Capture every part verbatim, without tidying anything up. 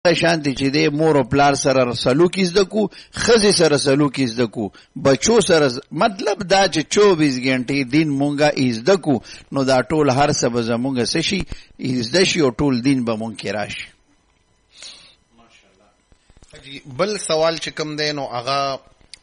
شانتی چې د مور او پلار سره سلوک زده کو، ښځې سره سلوک زده کو، بچو سره، مطلب دا چې چوبیس غنټې دین مونږه زده کو، نو دا ټول هر څه به زمونږ څه شي زده شي او ټول دین به مونږ کې راشي. بل سوال چې کوم دی نو هغه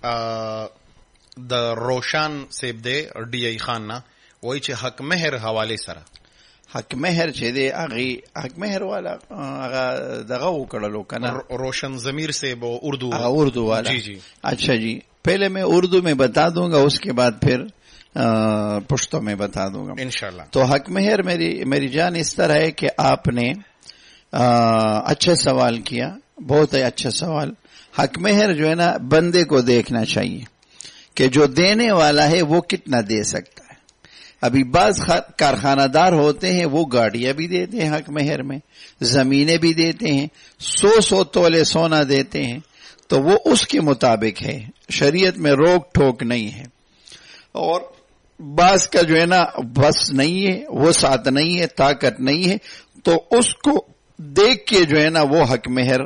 د روشان صاحب دی ډي ای خان نه، وایي چې حق مهر حواله سره حق مهر چې دی هغه حق مهر والا هغه دغه وکړلو کنه، روشن ضمیر سے وہ اردو هغه اردو والا. جی جی اچھا جی، پہلے میں اردو میں بتا دوں گا، اس کے بعد پھر پشتو میں بتا دوں گا انشاءاللہ. تو حق مہر میری میری جان اس طرح ہے کہ آپ نے اچھا سوال کیا، بہت ہی اچھا سوال. حق مہر جو ہے نا بندے کو دیکھنا چاہیے کہ جو دینے والا ہے وہ کتنا دے سکتا ہے. ابھی بعض کارخانہ دار ہوتے ہیں وہ گاڑیاں بھی دیتے ہیں حق مہر میں، زمینیں بھی دیتے ہیں، سو سو تولے سونا دیتے ہیں، تو وہ اس کے مطابق ہے، شریعت میں روک ٹوک نہیں ہے. اور بعض کا جو ہے نا بس نہیں ہے، وہ ساتھ نہیں ہے، طاقت نہیں ہے، تو اس کو دیکھ کے جو ہے نا وہ حق مہر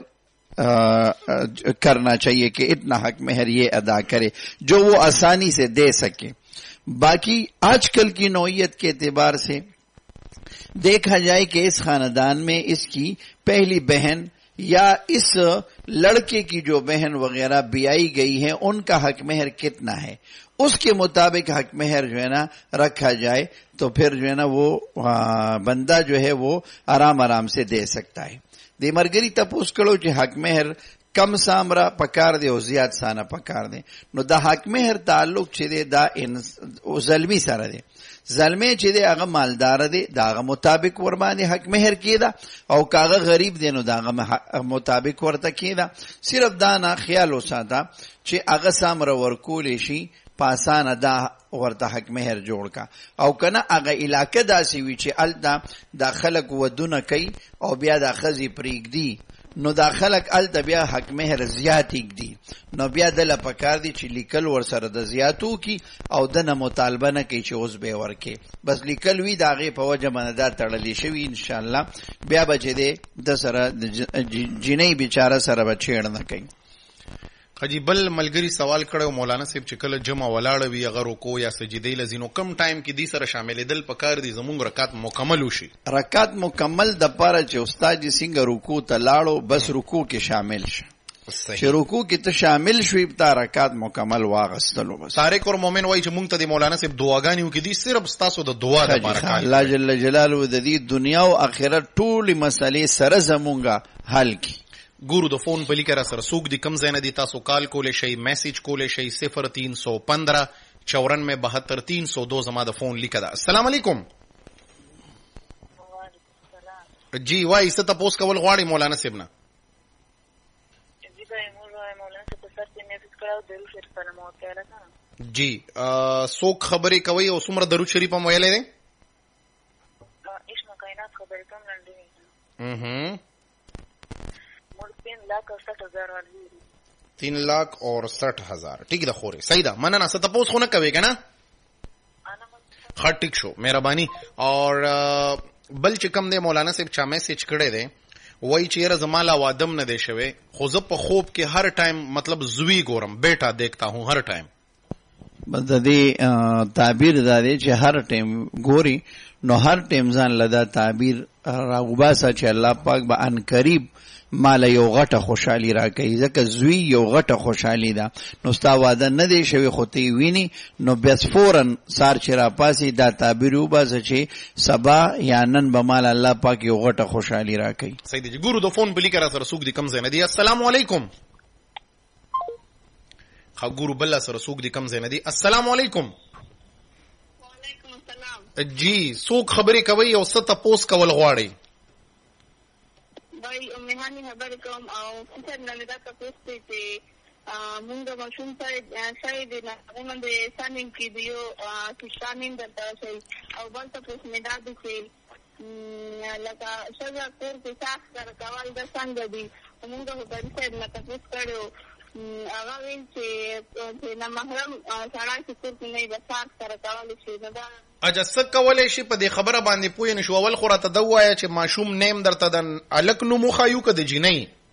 کرنا چاہیے کہ اتنا حق مہر یہ ادا کرے جو وہ آسانی سے دے سکے. باقی آج کل کی نوعیت کے اعتبار سے دیکھا جائے کہ اس خاندان میں اس کی پہلی بہن یا اس لڑکے کی جو بہن وغیرہ بیائی گئی ہے ان کا حق مہر کتنا ہے، اس کے مطابق حق مہر جو ہے نا رکھا جائے تو پھر جو ہے نا وہ بندہ جو ہے وہ آرام آرام سے دے سکتا ہے. د مرګري تپوس کړو چې حق مهر کم سامرا پکار دی او زیات سانه پکار دی. نو د حق مهر تعلق چې دی دا او ظلمي سره دی. ظلمي چې دی هغه مالدار دی، داغه مطابق ور باندې حق مهر کیدا، او کاغه غریب دی نو داغه مطابق ورته کیدا. صرف دا نه خیال وساته چې هغه سامرا ورکول شي پاسانه دا ورته حق مهر جوړ کا، او کنه هغه علاقه داسې وي چې الته دا خلک ودونه کوي او بیا دا خزي پریږدي، نو دا خلک الته بیا حق مهر زیات کړي، نو بیا دله پکار دي چې لیکل ور سره د زیاتو کی او دنه مطالبه نه کوي چې اوس به ورکه، بس لیکل وی دا غي په وجه باندې دا تړلې شوی. ان شاء الله بیا بچي دي د سره جنې بیچاره سره بچیړ نه کوي. حجی بل ملګری سوال کړو مولانا صاحب چې کله جمع ولاړ وي اگر رکوع یا سجدې لزینو کم ټایم کې دې سره شامل دل پکار دي زموږ رکعت مکمل وشي. رکعت مکمل د پاره چې استاد جی څنګه رکوع ته لاړو بس رکوع کې شامل شه، چې رکوع کې ته شامل شوي تا رکعت مکمل واغستلو. بس طارق اور مومن وایي چې مونږ ته د مولانا صاحب دعاګانې وکړي دي صرف ستاسو د دعا لپاره. الله جل جلاله د دې دنیا او آخرت ټول مسلې سره زمونږه حل کی. ګورو د فون په لیکه را سره څوک دي کم ځای نه دي تاسو کال کولی شئ، میسج کولی شئ صفر تین سو پندرہ چورانوے بہتر تین سو دو زما د فون لیکه ده. السلام علیکم. جی وای څه تپوس کول غواړي مولانا صاحب نه؟ جی څوک خبرې کوي او څومره درود شریف هم ویلی دی؟ تین لاکھ اور سٹھ ہزار. ٹھیک ہے خورے صحیح دا مننا ست تپوس خو نه کوي کنه ښه ټیک شو مهرباني. اور بل چې کم دی مولانا صاحب چا میسج کړی دی وای چې یاره زما لا وادم نه دی شوی خو زه په خوب کې هر ټایم مطلب زوی ګورم بیٹا دیکھتا ہوں ہر ټایم. بس د دې تعبیر دا دی چې هر ټایم ګوري نو هر ټایم ځان لدا تعبیر راغوباسه چې الله پاک به ان قریب مال یو غټه خوشحالي را کوي، ځکه زوی یو غټه خوشحالي ده. نو ستا واده نه دی شوی خو ته ویني نو بس فورن سار چې را پاسي دا تعبیر وباسه چې سبا یا نن به مال الله پاک یو غټه خوشحالي را کوي. صحیح دی. ګورو د فون بلی کرا سره سوق دي کم زنه دي. السلام علیکم. خا ګورو بل سره سوق دي کم زنه دي. السلام علیکم. وعلیکم السلام. جی سوق خبرې کوي او ست پوس کول غواړي؟ بای مهانی خبر کوم او څنګه نه دا تاسو ته مونږ د مشون ته شاید نه موږ د سانین کې دیو چې شامل درته او بل تاسو مې دا د چې لکه شجا کور کې تاسو سره کول د څنګه دی موږ په بل نه تاسو کړو هغه وین چې نه محرم سره چې کور کې نه بسار سره کول شي دا اجه څه کولای شي په دې خبره باندې پوه نه شو؟ اول خو راته دا ووایه چې ماشوم نیم درته د الک نوم وښایو که د جینۍ؟